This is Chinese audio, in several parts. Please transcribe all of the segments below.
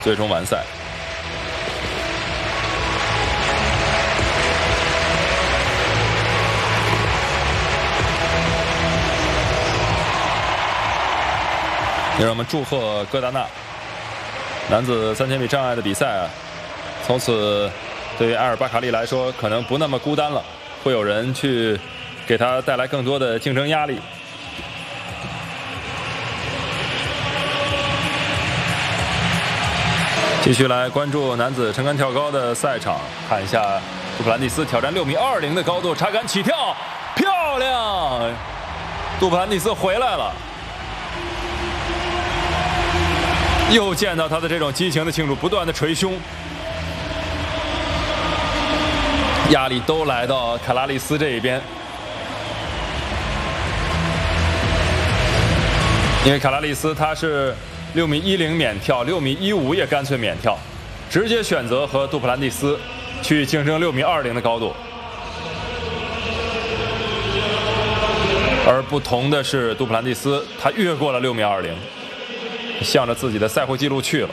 最终完赛。也让我们祝贺戈达纳男子3000米障碍的比赛啊，从此对于埃尔巴卡利来说可能不那么孤单了，会有人去给他带来更多的竞争压力。继续来关注男子撑杆跳高的赛场，看一下杜普兰蒂斯挑战6.20米的高度，插杆起跳，漂亮！杜普兰蒂斯回来了，又见到他的这种激情的庆祝，不断的捶胸，压力都来到卡拉利斯这一边，因为卡拉利斯他是6.10米免跳，6.15米也干脆免跳，直接选择和杜普兰蒂斯去竞争6.20米的高度。而不同的是，杜普兰蒂斯他越过了6.20米，向着自己的赛会纪录去了。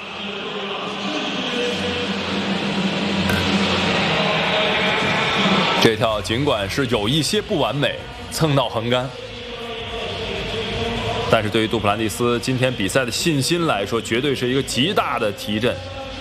这跳尽管是有一些不完美，蹭到横杆。但是对于杜普兰蒂斯今天比赛的信心来说，绝对是一个极大的提振。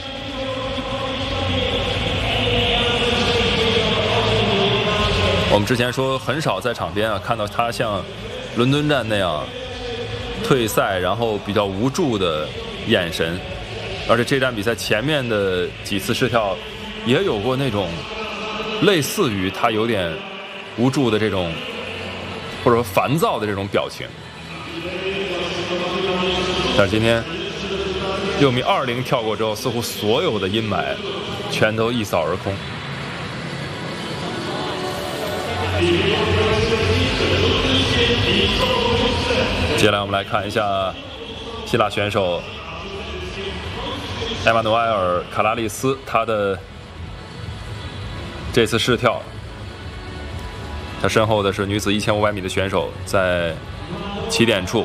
我们之前说很少在场边看到他像伦敦站那样退赛然后比较无助的眼神，而且这站比赛前面的几次试跳也有过那种类似于他有点无助的这种或者说烦躁的这种表情。但是今天6.20米跳过之后，似乎所有的阴霾全都一扫而空。接下来我们来看一下希腊选手埃马努埃尔·卡拉利斯他的这次试跳。他身后的是女子1500米的选手，在起点处。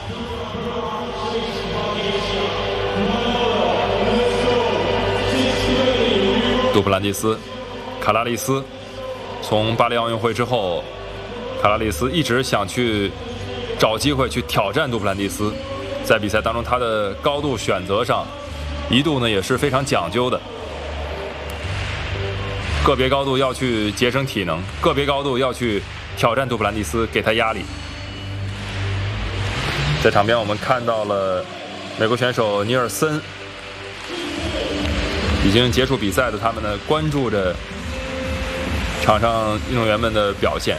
杜普兰蒂斯、卡拉利斯，从巴黎奥运会之后，卡拉利斯一直想去找机会去挑战杜普兰蒂斯。在比赛当中，他的高度选择上，一度呢也是非常讲究的。个别高度要去节省体能，个别高度要去挑战杜普兰蒂斯，给他压力。在场边我们看到了美国选手尼尔森，已经结束比赛的他们呢关注着场上运动员们的表现。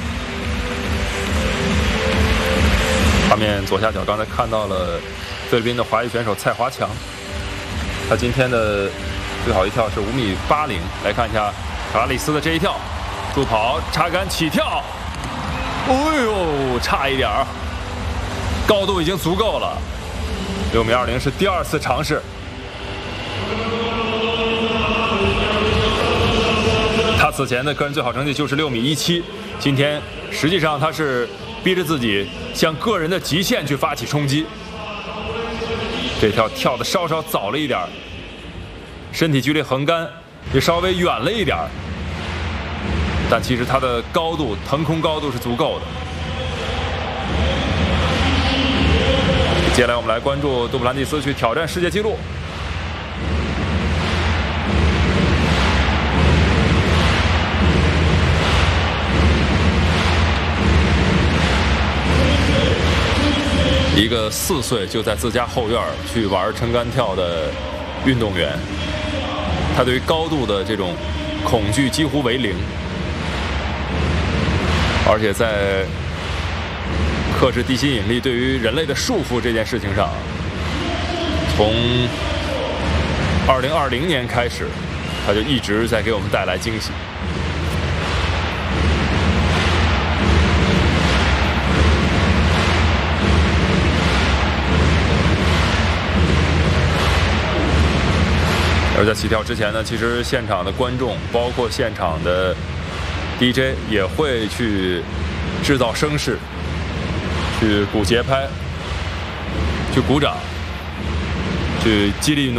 画面左下角刚才看到了菲律宾的华裔选手蔡华强，他今天的最好一跳是5.80米。来看一下卡拉利斯的这一跳，助跑插杆起跳，哎呦，差一点儿，高度已经足够了。6.20米是第2次尝试。他此前的个人最好成绩就是6.17米，今天实际上他是逼着自己向个人的极限去发起冲击。这跳跳的稍稍早了一点，身体距离横杆也稍微远了一点，但其实它的高度腾空高度是足够的。接下来我们来关注杜普兰蒂斯去挑战世界纪录。一个4岁就在自家后院去玩撑杆跳的运动员，他对于高度的这种恐惧几乎为零，而且在克制地心引力对于人类的束缚这件事情上，从2020年开始，他就一直在给我们带来惊喜。而在起跳之前呢，其实现场的观众，包括现场的 DJ 也会去制造声势，去鼓节拍，去鼓掌。 去激励运动